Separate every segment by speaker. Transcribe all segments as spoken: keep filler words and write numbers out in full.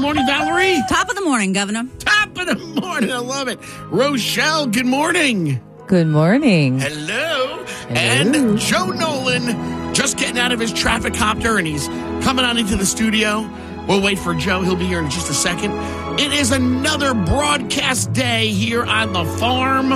Speaker 1: morning, Valerie.
Speaker 2: Top of the morning, Governor.
Speaker 1: Top of the morning. I love it. Rochelle, good morning.
Speaker 3: Good morning.
Speaker 1: Hello.
Speaker 3: Hello.
Speaker 1: And Joe Nolan just getting out of his traffic copter, and he's coming on into the studio. We'll wait for Joe. He'll be here in just a second. It is another broadcast day here on the farm.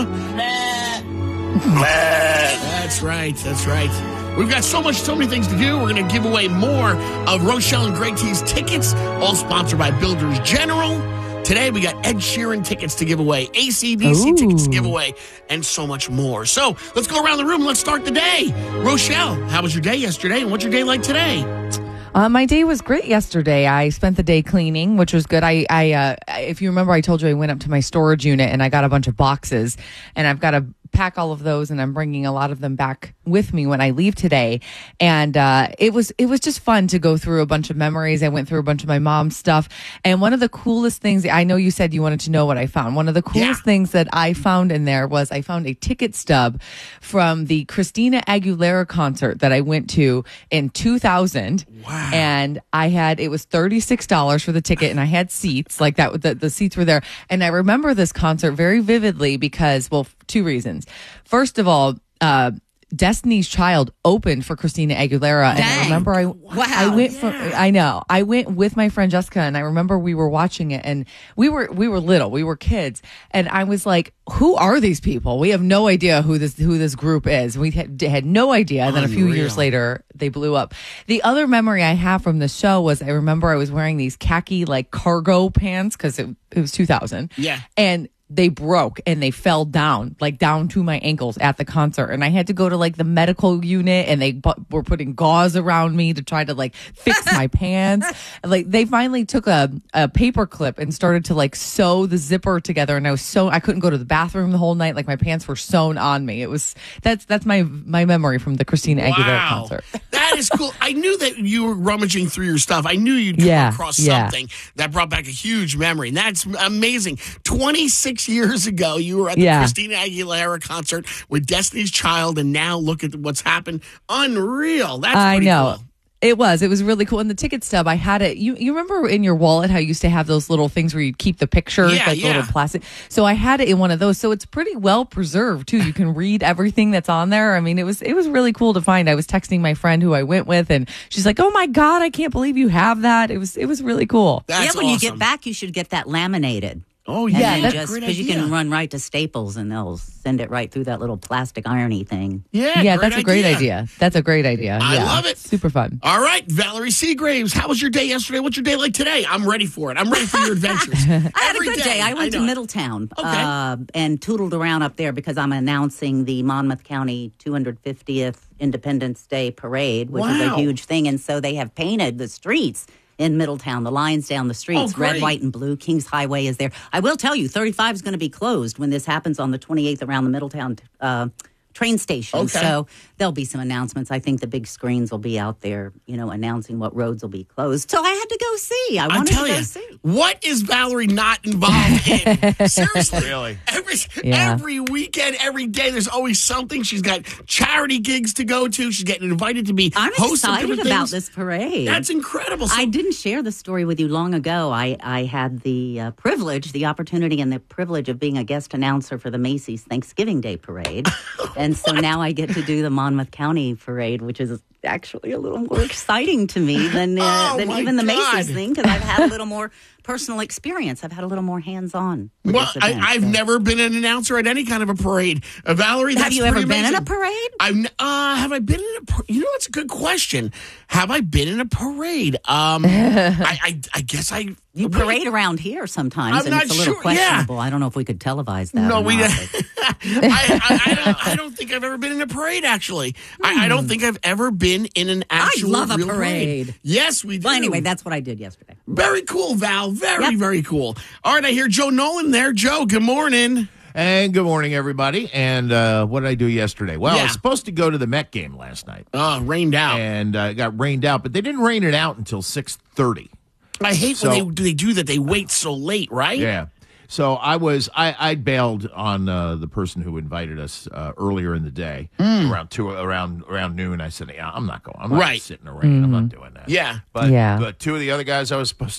Speaker 1: That's right. That's right. We've got so much, so many things to do. We're going to give away more of Rochelle and Greg T's tickets, all sponsored by Builders General. Today, we got Ed Sheeran tickets to give away, A C D C Ooh. tickets to give away, and so much more. So let's go around the room and let's start the day. Rochelle, how was your day yesterday, and what's your day like today?
Speaker 3: Uh, my day was great yesterday. I spent the day cleaning, which was good. I, I, uh, if you remember, I told you I went up to my storage unit and I got a bunch of boxes, and I've got to pack all of those, and I'm bringing a lot of them back with me when I leave today. And uh, it was it was just fun to go through a bunch of memories. I went through a bunch of my mom's stuff, and one of the coolest things, I know you said you wanted to know what I found. One of the coolest yeah. things that I found in there was I found a ticket stub from the Christina Aguilera concert that I went to in two thousand.
Speaker 1: Wow.
Speaker 3: And I had, it was thirty-six dollars for the ticket, and I had seats, like that, the, the seats were there. And I remember this concert very vividly because, well, two reasons. First of all, uh, Destiny's Child opened for Christina Aguilera.
Speaker 2: Dang.
Speaker 3: And I remember I,
Speaker 2: wow.
Speaker 3: I went
Speaker 1: yeah.
Speaker 3: for, I know, I went with my friend Jessica, and I remember we were watching it, and we were, we were little, we were kids. And I was like, who are these people? We have no idea who this, who this group is. We had, had no idea. And then a few
Speaker 1: Unreal.
Speaker 3: years later, they blew up. The other memory I have from the show was I remember I was wearing these khaki like cargo pants because it, it was two thousand.
Speaker 1: Yeah.
Speaker 3: And they broke and they fell down, like down to my ankles at the concert. And I had to go to like the medical unit, and they bu- were putting gauze around me to try to like fix my pants. And, like they finally took a, a paper clip and started to like sew the zipper together. And I was so, I couldn't go to the bathroom the whole night. Like my pants were sewn on me. It was, that's, that's my, my memory from the Christina Aguilera
Speaker 1: Wow.
Speaker 3: concert.
Speaker 1: That is cool. I knew that you were rummaging through your stuff. I knew you'd come
Speaker 3: Yeah,
Speaker 1: across
Speaker 3: yeah.
Speaker 1: something that brought back a huge memory. And that's amazing. twenty-six years ago, you were at the
Speaker 3: Yeah.
Speaker 1: Christina Aguilera concert with Destiny's Child, and now look at what's happened. Unreal. That's
Speaker 3: I
Speaker 1: pretty
Speaker 3: know.
Speaker 1: cool.
Speaker 3: It was. It was really cool. And the ticket stub, I had it. You you remember in your wallet how you used to have those little things where you'd keep the pictures,
Speaker 1: Yeah,
Speaker 3: like
Speaker 1: yeah.
Speaker 3: little plastic. So I had it in one of those. So it's pretty well preserved too. You can read everything that's on there. I mean, it was it was really cool to find. I was texting my friend who I went with, and she's like, "Oh my God, I can't believe you have that." It was it was really cool.
Speaker 1: That's
Speaker 2: yeah, when
Speaker 1: awesome.
Speaker 2: you get back, you should get that laminated.
Speaker 1: Oh,
Speaker 2: And
Speaker 1: yeah.
Speaker 2: then
Speaker 1: That's
Speaker 2: just
Speaker 1: a great
Speaker 2: because you
Speaker 1: idea.
Speaker 2: can run right to Staples and they'll send it right through that little plastic irony thing.
Speaker 1: Yeah,
Speaker 3: Yeah,
Speaker 1: great
Speaker 3: that's a great idea. That's a great idea.
Speaker 1: I
Speaker 3: Yeah.
Speaker 1: love it.
Speaker 3: Super fun.
Speaker 1: All right, Valerie Seagraves, how was your day yesterday? What's your day like today? I'm ready for it. I'm ready for your adventures.
Speaker 2: I had
Speaker 1: Every
Speaker 2: a good day. I went
Speaker 1: know
Speaker 2: to
Speaker 1: it.
Speaker 2: Middletown
Speaker 1: Okay.
Speaker 2: uh, and tootled around up there because I'm announcing the Monmouth County two hundred fiftieth Independence Day Parade, which is
Speaker 1: Wow.
Speaker 2: a huge thing. And so they have painted the streets in Middletown, the lines down the streets,
Speaker 1: Oh, great.
Speaker 2: red, white, and blue. Kings Highway is there. I will tell you, thirty-five is going to be closed when this happens on the twenty-eighth around the Middletown uh, train station.
Speaker 1: Okay.
Speaker 2: So there'll be some announcements. I think the big screens will be out there, you know, announcing what roads will be closed. So I had to go see. I
Speaker 1: I
Speaker 2: wanted
Speaker 1: tell
Speaker 2: to go
Speaker 1: you,
Speaker 2: see.
Speaker 1: what is Valerie not involved in? Seriously.
Speaker 4: Really?
Speaker 1: Every,
Speaker 3: Yeah.
Speaker 1: every weekend, every day, there's always something. She's got charity gigs to go to. She's getting invited to be
Speaker 2: I'm
Speaker 1: host of
Speaker 2: excited
Speaker 1: different
Speaker 2: about
Speaker 1: things.
Speaker 2: this parade.
Speaker 1: That's incredible. So,
Speaker 2: I didn't share the story with you long ago. I, I had the uh, privilege, the opportunity, and the privilege of being a guest announcer for the Macy's Thanksgiving Day Parade. And so now I get to do the Monmouth County Parade, which is actually a little more exciting to me than, uh,
Speaker 1: Oh,
Speaker 2: than
Speaker 1: my
Speaker 2: even the
Speaker 1: God.
Speaker 2: Macy's thing, because I've had a little more personal experience. I've had a little more hands-on. with
Speaker 1: well,
Speaker 2: this
Speaker 1: I,
Speaker 2: event,
Speaker 1: I've
Speaker 2: so.
Speaker 1: never been an announcer at any kind of a parade. Uh, Valerie, that's
Speaker 2: Have you ever
Speaker 1: pretty
Speaker 2: been in
Speaker 1: amazing.
Speaker 2: a parade?
Speaker 1: I've n- uh, have I been in a? par- You know, that's a good question. Have I been in a parade? Um, I, I, I guess I.
Speaker 2: You parade around here sometimes,
Speaker 1: I'm
Speaker 2: and
Speaker 1: not
Speaker 2: it's a little
Speaker 1: sure, yeah.
Speaker 2: questionable. I don't know if we could televise that.
Speaker 1: No,
Speaker 2: or
Speaker 1: we.
Speaker 2: not,
Speaker 1: I,
Speaker 2: but-
Speaker 1: I, I, don't, I don't think I've ever been in a parade. Actually, I, I don't think I've ever been in an actual.
Speaker 2: Hmm. love a
Speaker 1: real
Speaker 2: parade.
Speaker 1: Yes, we do.
Speaker 2: Well, anyway, that's what I did yesterday.
Speaker 1: very cool, Val. Very,
Speaker 2: Yep.
Speaker 1: very cool. All right, I hear Joe Nolan there. Joe, good morning.
Speaker 4: And good morning, everybody. And uh, what did I do yesterday? Well, I
Speaker 1: Yeah.
Speaker 4: was supposed to go to the Met game last night,
Speaker 1: Oh, rained out.
Speaker 4: and uh, it got rained out, but they didn't rain it out until six thirty.
Speaker 1: I hate
Speaker 4: So-
Speaker 1: when they, they do that. They wait so late, right?
Speaker 4: Yeah. So I was I I bailed on uh, the person who invited us uh, earlier in the day around two around around noon. I said, yeah, I'm not going. I'm not
Speaker 1: Right.
Speaker 4: sitting in the rain. I'm not doing that.
Speaker 1: Yeah.
Speaker 4: But
Speaker 3: Yeah.
Speaker 4: but two of the other guys I was supposed